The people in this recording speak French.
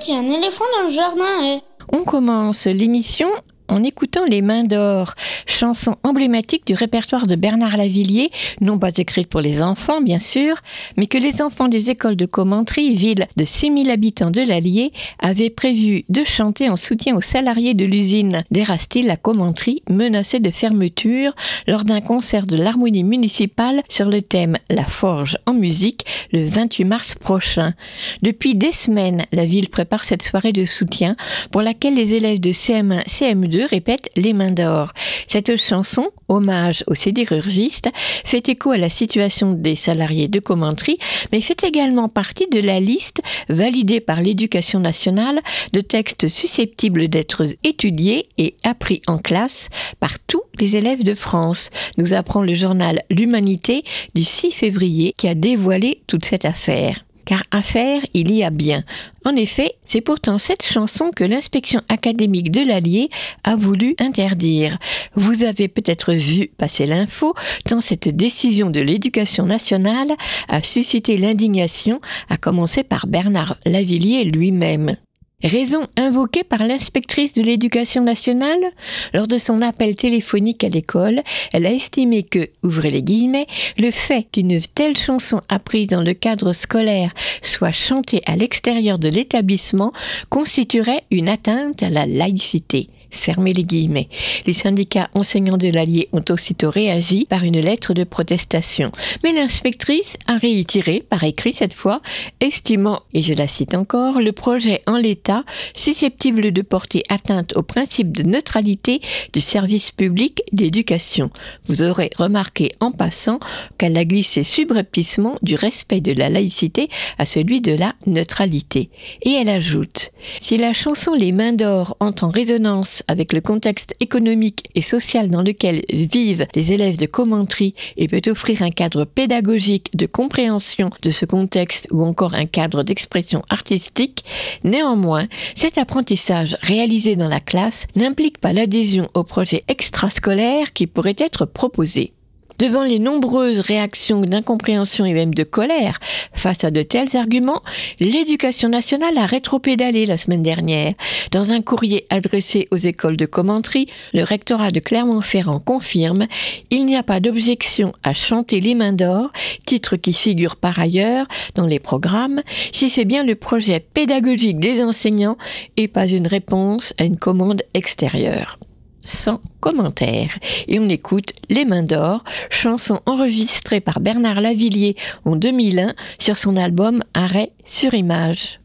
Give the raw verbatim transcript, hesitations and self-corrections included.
fait, il y a un éléphant dans le jardin. Et... On commence l'émission en écoutant Les Mains d'Or, chanson emblématique du répertoire de Bernard Lavilliers, non pas écrite pour les enfants bien sûr, mais que les enfants des écoles de Commentry, ville de six mille habitants de l'Allier, avaient prévu de chanter en soutien aux salariés de l'usine d'Erastyle à Commentry, menacée de fermeture lors d'un concert de l'harmonie municipale sur le thème La Forge en musique le vingt-huit mars prochain. Depuis des semaines, la ville prépare cette soirée de soutien pour laquelle les élèves de C M un C M deux répète Les Mains d'Or. Cette chanson, hommage aux sidérurgistes, fait écho à la situation des salariés de Commentry, mais fait également partie de la liste validée par l'Éducation nationale de textes susceptibles d'être étudiés et appris en classe par tous les élèves de France, nous apprend le journal L'Humanité du six février qui a dévoilé toute cette affaire. Car affaire, il y a bien. En effet, c'est pourtant cette chanson que l'inspection académique de l'Allier a voulu interdire. Vous avez peut-être vu passer l'info, tant cette décision de l'Éducation nationale a suscité l'indignation, à commencer par Bernard Lavilliers lui-même. Raison invoquée par l'inspectrice de l'Éducation nationale? Lors de son appel téléphonique à l'école, elle a estimé que, ouvrez les guillemets, le fait qu'une telle chanson apprise dans le cadre scolaire soit chantée à l'extérieur de l'établissement constituerait une atteinte à la laïcité. Fermez les guillemets. Les syndicats enseignants de l'Allier ont aussitôt réagi par une lettre de protestation. Mais l'inspectrice a réitéré, par écrit cette fois, estimant, et je la cite encore, le projet en l'état susceptible de porter atteinte au principe de neutralité du service public d'éducation. Vous aurez remarqué en passant qu'elle a glissé subrepticement du respect de la laïcité à celui de la neutralité. Et elle ajoute, si la chanson Les Mains d'Or entre en résonance avec le contexte économique et social dans lequel vivent les élèves de Commentry et peut offrir un cadre pédagogique de compréhension de ce contexte ou encore un cadre d'expression artistique, néanmoins, cet apprentissage réalisé dans la classe n'implique pas l'adhésion au projet extrascolaire qui pourrait être proposé. Devant les nombreuses réactions d'incompréhension et même de colère face à de tels arguments, l'Éducation nationale a rétropédalé la semaine dernière. Dans un courrier adressé aux écoles de Commentry, le rectorat de Clermont-Ferrand confirme « Il n'y a pas d'objection à chanter Les Mains d'Or », titre qui figure par ailleurs dans les programmes, si c'est bien le projet pédagogique des enseignants et pas une réponse à une commande extérieure. Sans commentaire. Et on écoute Les Mains d'Or, chanson enregistrée par Bernard Lavilliers en deux mille un sur son album Arrêt sur image.